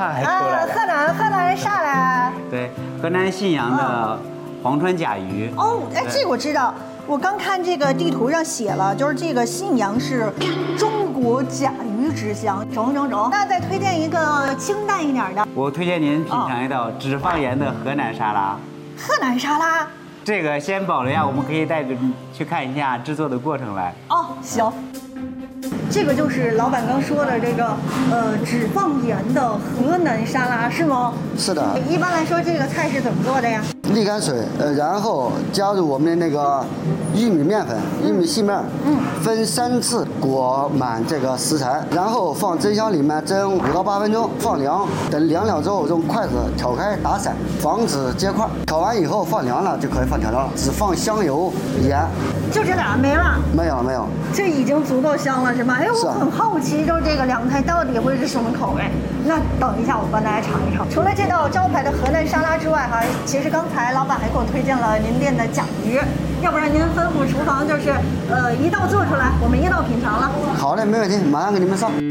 还出来了。 河南啥嘞？ 对，河南信阳的黄川甲鱼。 哦，哎，这个我知道。我刚看这个地图上写了，就是这个信阳是中国甲鱼之乡。中。那再推荐一个清淡一点的。 我推荐您品尝一道脂肪盐的河南沙拉。 河南沙拉。 这个先保留下，我们可以带着去看一下制作的过程来。 哦，行。这个就是老板刚说的这个脂肪盐的河南沙拉是吗？ 是的。 一般来说，这个菜是怎么做的呀？ 沥干水，然后加入我们的那个玉米面粉、玉米细面，分3次裹满这个食材，然后放蒸箱里面蒸5到8分钟，放凉，等凉了之后用筷子挑开打散，防止结块。烤完以后放凉了就可以放调料了，只放香油、盐， 就这俩没了？ 没有。 这已经足够香了是吗？哎，我很好奇，就这个凉菜到底会是什么口味？那等一下我帮大家尝一尝。除了这道招牌的河南沙拉之外，哈，其实刚才老板还给我推荐了您店的甲鱼，要不然您吩咐厨房就是一道做出来，我们一道品尝了。 好嘞，没问题，马上给你们上。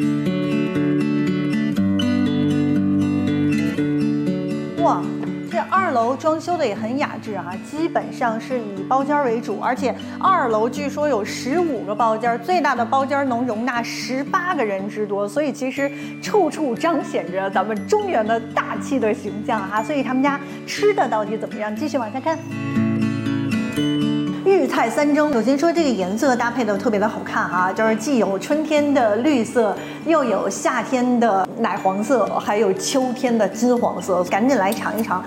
哇，这2楼装修的也很雅致啊，基本上是以包间为主，而且2楼据说有15个包间，最大的包间能容纳18个人之多，所以其实处处彰显着咱们中原的大气的形象啊。所以他们家吃的到底怎么样？继续往下看。豫菜3蒸，首先说这个颜色搭配的特别的好看啊，就是既有春天的绿色，又有夏天的奶黄色，还有秋天的金黄色，赶紧来尝一尝。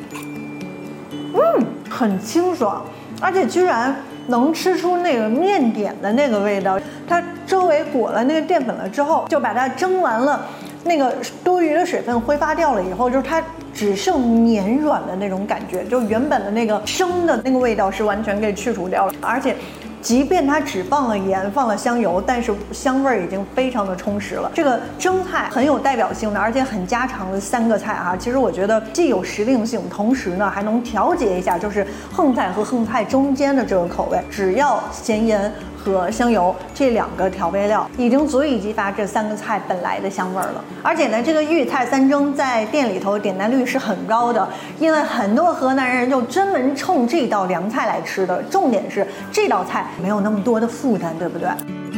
很清爽，而且居然能吃出那个面点的那个味道。它周围裹了那个淀粉了之后，就把它蒸完了，那个多余的水分挥发掉了以后，就是它只剩绵软的那种感觉，就原本的那个生的那个味道是完全给去除掉了，而且。即便它只放了盐、放了香油，但是香味儿已经非常的充实了。这个蒸菜很有代表性的，而且很家常的3个菜啊，其实我觉得既有时令性，同时呢还能调节一下，就是横菜和横菜中间的这个口味。只要咸盐和香油这2个调味料，已经足以激发这3个菜本来的香味儿了。而且呢，这个豫菜3蒸在店里头点单率是很高的，因为很多河南人就专门冲这道凉菜来吃的。重点是这道菜没有那么多的负担，对不对？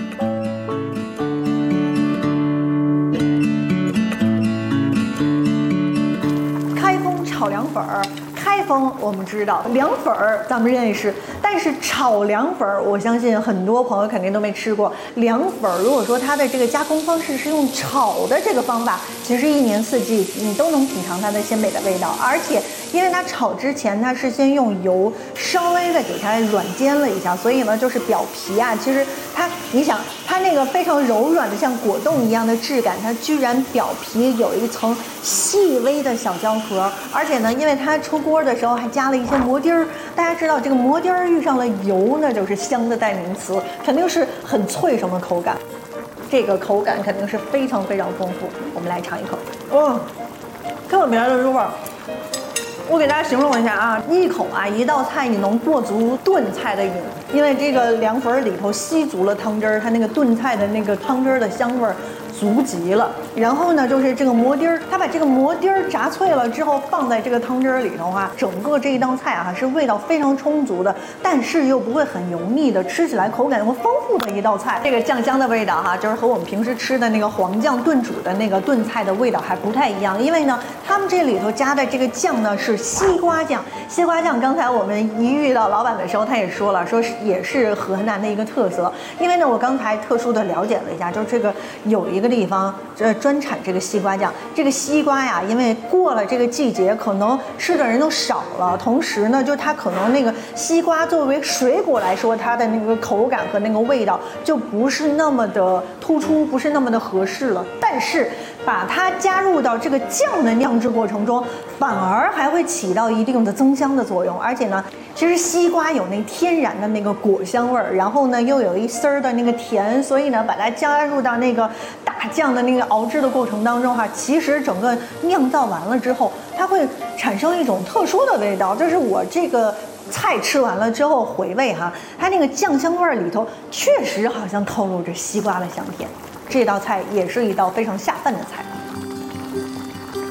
开封炒凉粉儿。开封我们知道，凉粉儿咱们认识，但是炒凉粉儿，我相信很多朋友肯定都没吃过。凉粉儿如果说它的这个加工方式是用炒的这个方法，其实1年4季你都能品尝它的鲜美的味道。而且因为它炒之前它是先用油稍微的给它软煎了一下，所以呢就是表皮啊，其实你想它那个非常柔软的像果冻一样的质感，它居然表皮有一层细微的小胶壳，而且呢因为它出锅的时候还加了一些馍丁儿。大家知道这个馍丁儿遇上了油，那就是香的代名词，肯定是很脆爽的口感。这个口感肯定是非常非常丰富。我们来尝一口，特别的入味。我给大家形容一下啊，一口啊，一道菜你能过足炖菜的瘾，因为这个凉粉里头吸足了汤汁儿，它那个炖菜的那个汤汁儿的香味儿足极了。然后呢，就是这个馍丁儿，它把这个馍丁儿炸脆了之后放在这个汤汁儿里头啊，整个这一道菜啊是味道非常充足的，但是又不会很油腻的，吃起来口感又丰富的一道菜。这个酱香的味道哈，就是和我们平时吃的那个黄酱炖煮的那个炖菜的味道还不太一样，因为呢，他们这里头加的这个酱呢是西瓜酱。西瓜酱刚才我们一遇到老板的时候，他也说了，说也是河南的一个特色。因为呢，我刚才特殊的了解了一下，就是这个有一个地方专产这个西瓜酱。这个西瓜呀，因为过了这个季节，可能吃的人都少了，同时呢，就它可能那个西瓜作为水果来说，它的那个口感和那个味道就不是那么的突出，不是那么的合适了。但是把它加入到这个酱的酿制过程中，反而还会起到一定的增香的作用。而且呢，其实西瓜有那天然的那个果香味儿，然后呢又有一丝儿的那个甜，所以呢把它加入到那个大酱的那个熬制的过程当中哈，其实整个酿造完了之后，它会产生一种特殊的味道。这是我这个菜吃完了之后回味哈，它那个酱香味儿里头确实好像透露着西瓜的香甜。这道菜也是一道非常下饭的菜。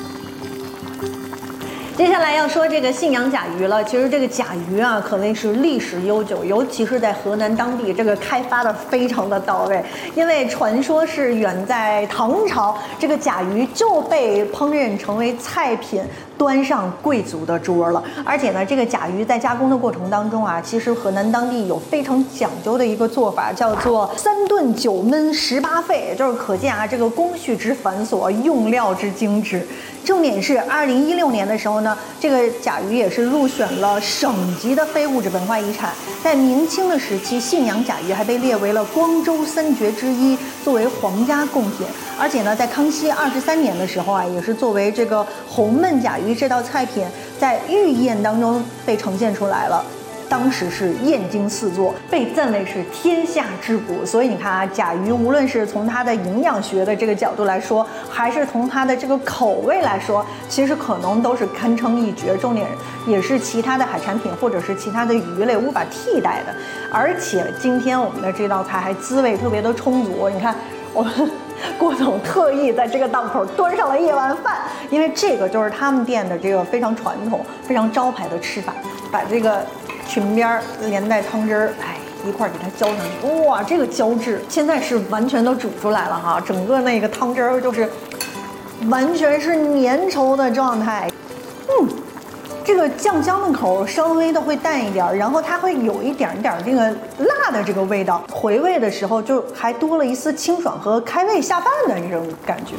接下来要说这个信阳甲鱼了。其实这个甲鱼啊，可谓是历史悠久，尤其是在河南当地，这个开发的非常的到位。因为传说是远在唐朝，这个甲鱼就被烹饪成为菜品，端上贵族的桌了。而且呢，这个甲鱼在加工的过程当中啊，其实河南当地有非常讲究的一个做法，叫做3炖9焖18沸，就是可见啊，这个工序之繁琐，用料之精致。重点是2016年的时候呢，这个甲鱼也是入选了省级的非物质文化遗产。在明清的时期，信阳甲鱼还被列为了光州3绝之一，作为皇家贡品。而且呢，在康熙23年的时候啊，也是作为这个红焖甲鱼这道菜品，在御宴当中被呈现出来了。当时是燕京四座，被赞为是天下之谷。所以你看啊，甲鱼无论是从它的营养学的这个角度来说，还是从它的这个口味来说，其实可能都是堪称一绝。重点也是其他的海产品或者是其他的鱼类无法替代的。而且今天我们的这道菜还滋味特别的充足。你看，我们郭总特意在这个档口端上了一碗饭，因为这个就是他们店的这个非常传统、非常招牌的吃法，把这个裙边连带汤汁儿，一块给它浇上去。哇，这个浇制现在是完全都煮出来了哈，整个那个汤汁儿就是完全是粘稠的状态。这个酱香的口稍微的会淡一点，然后它会有一点点这个辣的这个味道，回味的时候就还多了一丝清爽和开胃下饭的这种感觉。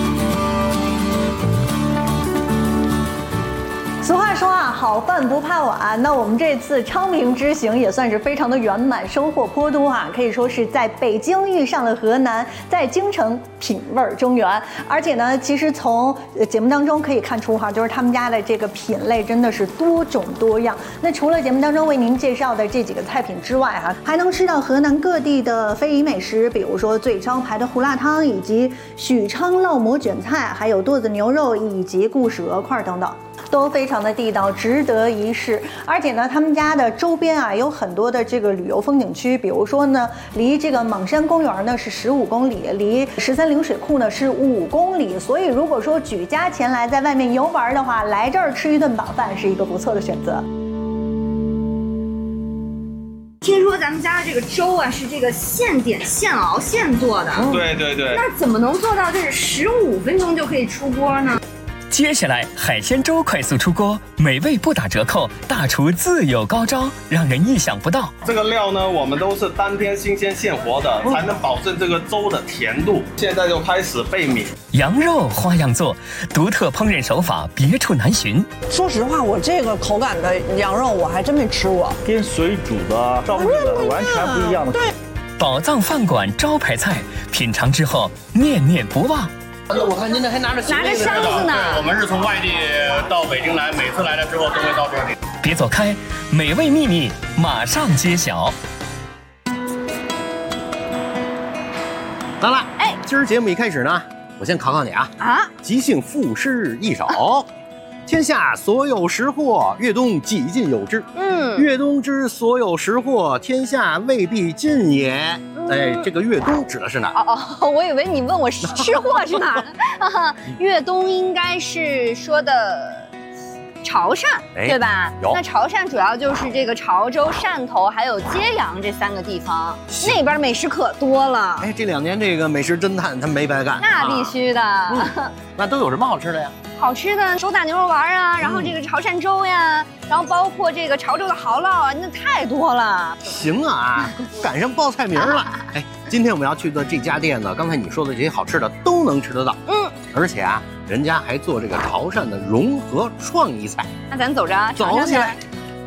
俗话说啊，好饭不怕晚。那我们这次昌平之行也算是非常的圆满，收获颇多啊，可以说是在北京遇上了河南，在京城品味中原。而且呢，其实从节目当中可以看出哈，就是他们家的这个品类真的是多种多样。那除了节目当中为您介绍的这几个菜品之外哈，还能吃到河南各地的非遗美食，比如说最招牌的胡辣汤，以及许昌烙馍卷菜，还有剁子牛肉以及故事鹅块等等。都非常的地道，值得一试。而且呢，他们家的周边啊有很多的这个旅游风景区，比如说呢，离这个莽山公园呢是15公里，离13陵水库呢是5公里。所以如果说举家前来在外面游玩的话，来这儿吃一顿饱饭是一个不错的选择。 听说咱们家的这个粥啊是这个现点现熬现做的， 对对对。 那怎么能做到这是15分钟就可以出锅呢？ 接下来海鲜粥快速出锅，美味不打折扣，大厨自有高招，让人意想不到。 这个料呢，我们都是当天新鲜现活的，才能保证这个粥的甜度。现在就开始备米， 羊肉花样做，独特烹饪手法别处难寻。 说实话，我这个口感的羊肉我还真没吃过， 跟水煮的、烧制的完全不一样的。 对， 宝藏饭馆招牌菜，品尝之后念念不忘。 我看您这还拿着箱子呢。 对，我们是从外地到北京来，每次来了之后都会到这里。 别走开，美味秘密马上揭晓。 来了，今儿节目一开始呢，我先考考你啊，即兴赋诗一首。天下所有识货，越冬几尽有之。越冬之所有识货，天下未必尽也。这个越冬指的是哪儿？ 我以为你问我吃货是哪儿。越冬应该是说的潮汕，对吧？那潮汕主要就是这个潮州、汕头还有揭阳这3个地方，那边美食可多了。 这2年这个美食侦探他没白干。 那必须的。 那都有什么好吃的呀？ 好吃的手打牛肉丸啊，然后这个潮汕粥呀，然后包括这个潮州的蚝烙啊，那太多了。 行啊，赶上报菜名了。今天我们要去的这家店呢，刚才你说的这些好吃的都能吃得到。而且啊，人家还做这个潮汕的融合创意菜。 那咱走着， 走起来。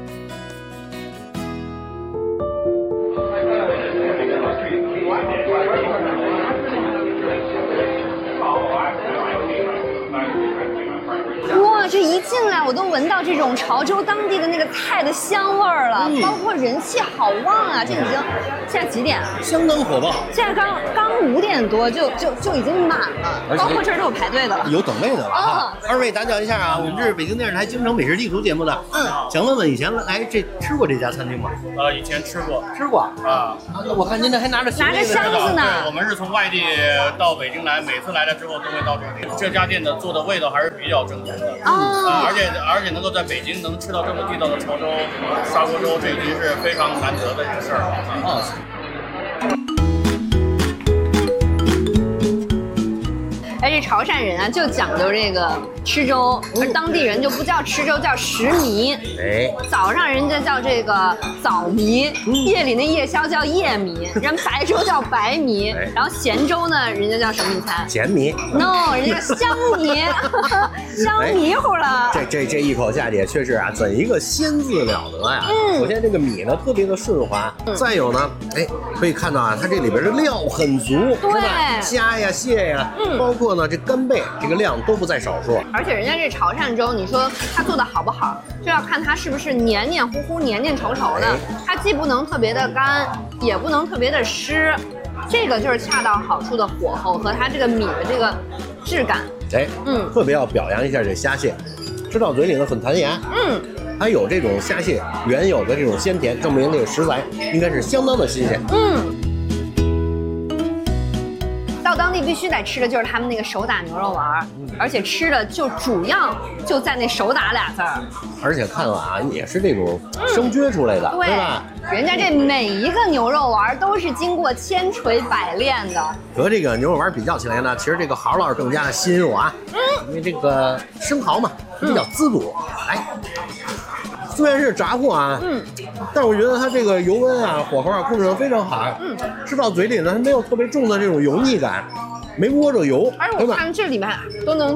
哇，这一进来我都闻到这种潮州当地的那个菜的香味儿了，包括人气好旺啊！这已经现在几点啊？ 相当火爆。 现在刚5点多就已经满了，包括这儿都有排队的了， 有等位的了啊！二位打搅一下啊，我们这是北京电视台京城美食地图节目的。想问问以前来吃过这家餐厅吗？ 以前吃过啊。我看您这还拿着箱子呢。 对，我们是从外地到北京来，每次来了之后都会到这里。这家店的做的味道还是比较正宗的。 而且能够在北京能吃到这么地道的潮州砂锅粥，这已经是非常难得的一个事儿了。 而且潮汕人啊，就讲究这个吃粥，而当地人就不叫吃粥，叫食糜。 哎， 早上人家叫这个早糜，夜里那夜宵叫夜糜，人白粥叫白糜，然后咸粥呢，人家叫什么？你猜？ 咸糜。 No， 人家叫香糜，香迷糊了。 这一口下去，确实啊，怎一个鲜字了得呀！首先这个米呢特别的顺滑，再有呢，哎，可以看到啊，它这里边的料很足， 对， 虾呀、蟹呀，包括呢这干贝，这个量都不在少数。 而且人家这潮汕粥，你说它做的好不好，就要看它是不是黏黏糊糊、黏黏稠稠的。它既不能特别的干，也不能特别的湿，这个就是恰到好处的火候和它这个米的这个质感。 哎，特别要表扬一下这虾蟹，吃到嘴里呢很弹牙。还有这种虾蟹原有的这种鲜甜，证明这个食材应该是相当的新鲜。 到当地必须得吃的就是他们那个手打牛肉丸，而且吃的就主要就在那手打俩字儿。 而且看啊，也是这种生撅出来的，对吧？ 人家这每一个牛肉丸都是经过千锤百炼的。 和这个牛肉丸比较起来呢，其实这个蚝烙更加的新肉啊，因为这个生蚝嘛比较滋补。哎，虽然是炸货啊，但我觉得它这个油温啊、火候啊控制得非常好。吃到嘴里呢，它没有特别重的这种油腻感，没窝着油。 而且我看这里面都能